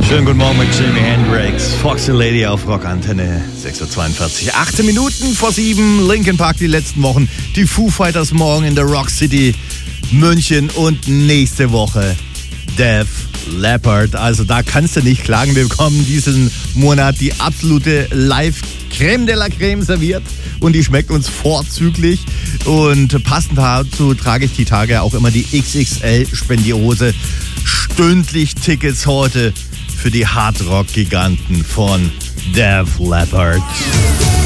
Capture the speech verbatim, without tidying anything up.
Schönen guten Morgen mit Jimi Hendrix, Foxy Lady auf Rockantenne, sechs Uhr zweiundvierzig, achtzehn Minuten vor sieben, Linkin Park die letzten Wochen, die Foo Fighters morgen in der Rock City München und nächste Woche Def Leppard. Also da kannst du nicht klagen, wir bekommen diesen Monat die absolute Live-Creme de la Creme serviert und die schmeckt uns vorzüglich. Und passend dazu trage ich die Tage auch immer die X X L-Spendiose. Stündlich Tickets heute für die Hardrock-Giganten von Def Leppard.